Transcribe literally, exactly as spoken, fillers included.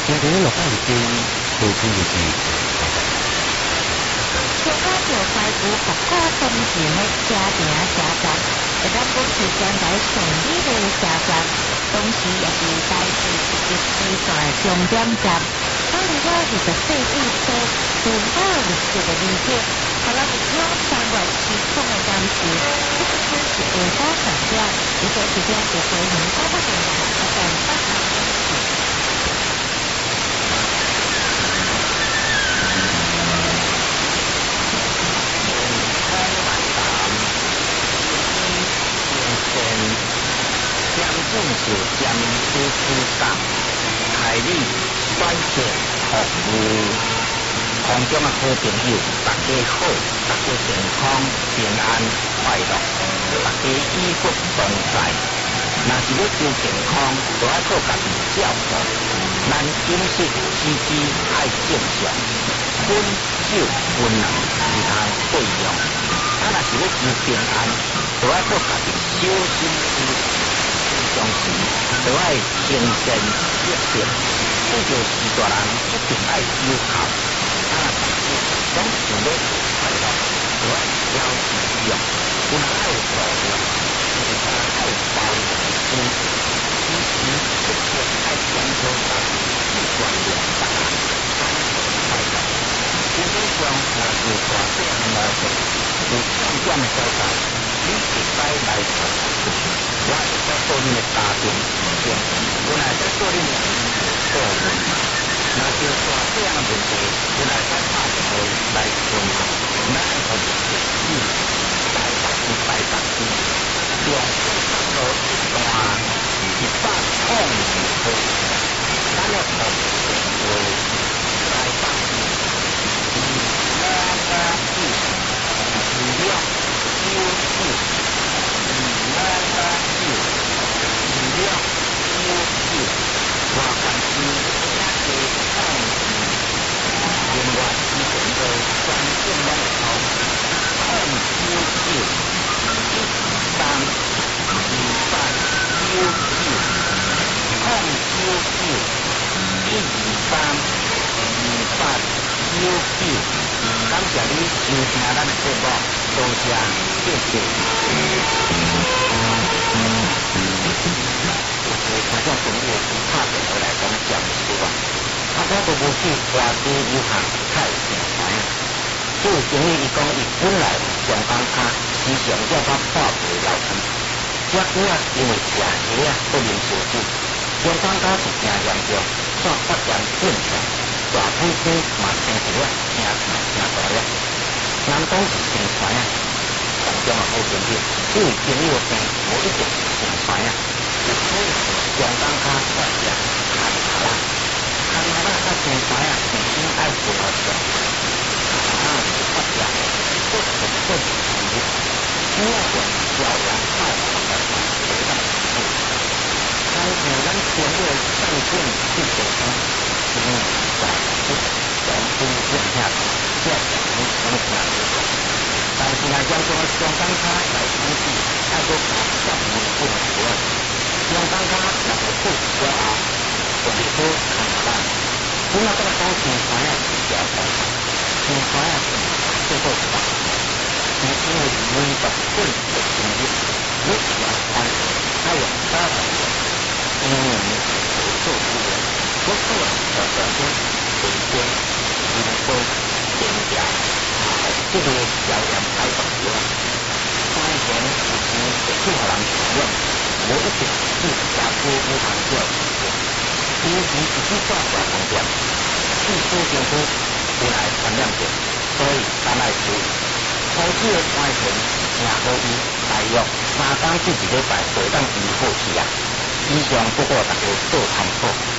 今天落班是投资日记。 小可就开始复古东前的家庭家宅，会当保持将来顺利的家宅，同时也是台北一级地段的重点站。考虑到日的费率低，全靠密切的理解，好了，目标三月起冲的当时，这个是是下晡三点，一个时间就可以到八点半，一点八号开始。 将政治将支持党，开立选择服务，空中的好朋友，大家好，大家健康平安快乐，大家医福同在。若是要求健康，就要靠家己照顾。咱饮食起居爱正常，薰酒槟榔是通备用。啊，若是要求平安，就要靠家己小心思。同时，就爱精神热情，这就是大人一定爱有效。啊，但是讲想要快乐，就爱要自用，不能爱度量，就是他爱包容心，时时刻刻爱检讨自己，去锻炼大家，安全快乐。基本上，若是大这样的事，有相关的所在，你会使来传出去。我会再做恁的家庭先，我来再做恁的个人。那就大这样的问题，我来再打电话来问候，咱会互你建议，台北市台北市中正北路一段一百空二号，咱的服务电话台北市二五五九二六九九。二五五九二六九九，外县市请加抗议，另外以前的专线网号空九九一三二八九九空九九一二三二八九九，感谢你收听咱的节目，多谢谢谢。观众朋友，拍电话来讲讲是吧？啊，我都无去外地游行太平凡。这位朋友伊讲，伊本来上班卡时常叫他破皮老皮，这久啊因为食虾啊不啉烧酒，上班卡是真严重，煞发炎变重，大腿腿嘛生皮啊，疼痛疼大了。人讲是生财啊，上中啊好朋友，这位朋友病无一定是生财啊。所以，上班卡发炎看下啦，看下啦，较生财啊，重新爱做下上，啊是发炎，不不不是生日，主要是消炎快乐的方法，非常好。但是咱朋友上线去沟通，因为在不全部变下去，这样你能听得到。但是呢，要做上班卡来统计，爱做十五分左右。上班卡若是付了后，就是好看啦。本来咱讲生财啊是小财，生财啊最好是大财。因为每十份的收入，你要看还有八百元，因为你不做事业，不做要赚钱，每天零工减价，这个销量太大了。赚钱以前是去互人使用。无一定是加多无行叫时间，平时自己做大方向，技术评估有来传染者，所以咱来注意。投资的赚钱正好伊大约三工至一礼拜，就当伊好去啊。以上不过大家做参考。